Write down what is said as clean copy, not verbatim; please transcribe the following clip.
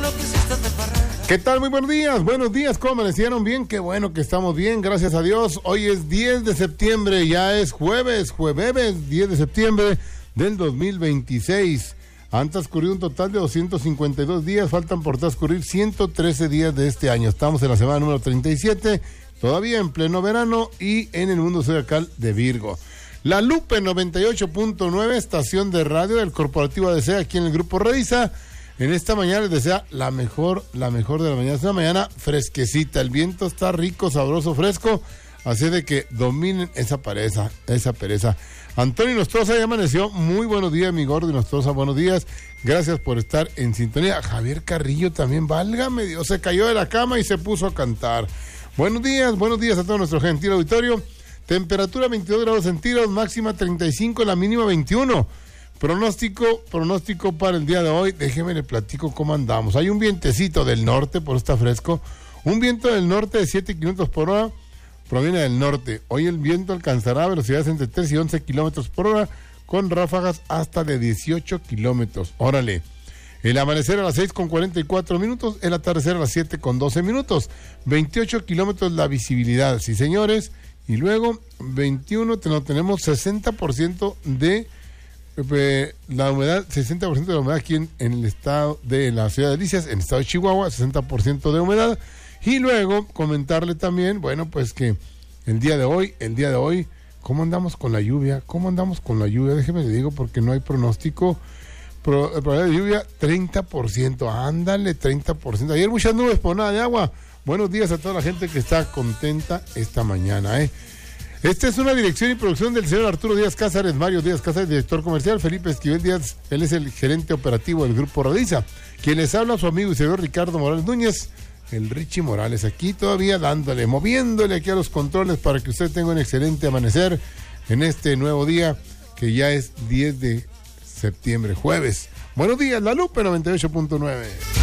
¿Qué tal? Muy buenos días, ¿cómo amanecieron? Bien, qué bueno que estamos bien, gracias a Dios. Hoy es 10 de septiembre, ya es jueves 10 de septiembre del 2026. Han transcurrido un total de 252 días, faltan por transcurrir 113 días de este año. Estamos en la semana número 37, todavía en pleno verano y en el mundo zodiacal de Virgo. La Lupe 98.9, estación de radio del Corporativo ADC, aquí en el Grupo Revisa. En esta mañana les desea la mejor de la mañana. Es una mañana fresquecita, el viento está rico, sabroso, fresco, así de que dominen esa pereza. Antonio Nostroza ya amaneció, muy buenos días, mi gordo Nostroza, buenos días, gracias por estar en sintonía. Javier Carrillo también, válgame Dios, se cayó de la cama y se puso a cantar. Buenos días a todo nuestro gentil auditorio. Temperatura 22 grados centígrados, máxima 35, la mínima 21. Pronóstico para el día de hoy, déjeme le platico cómo andamos. Hay un vientecito del norte, por eso está fresco. Un viento del norte de 7 kilómetros por hora proviene del norte. Hoy el viento alcanzará velocidades entre 3 y 11 kilómetros por hora, con ráfagas hasta de 18 kilómetros. Órale. El amanecer a las 6:44, el atardecer a las 7:12. 28 kilómetros la visibilidad, sí señores. Y luego 21 tenemos 60% de la humedad, 60% de la humedad aquí en el estado de la ciudad de Delicias, en el estado de Chihuahua, 60% de humedad. Y luego comentarle también, bueno, pues que el día de hoy, ¿cómo andamos con la lluvia? Déjeme le digo porque no hay pronóstico. Probabilidad de lluvia, 30%, ándale, 30%. Ayer muchas nubes por nada de agua. Buenos días a toda la gente que está contenta esta mañana, Esta es una dirección y producción del señor Arturo Díaz Cázares, Mario Díaz Cázares, director comercial, Felipe Esquivel Díaz, él es el gerente operativo del Grupo Radiza. Quien les habla, su amigo y señor Ricardo Morales Núñez, el Richie Morales, aquí todavía moviéndole aquí a los controles para que usted tenga un excelente amanecer en este nuevo día, que ya es 10 de septiembre, jueves. Buenos días, La Lupe 98.9.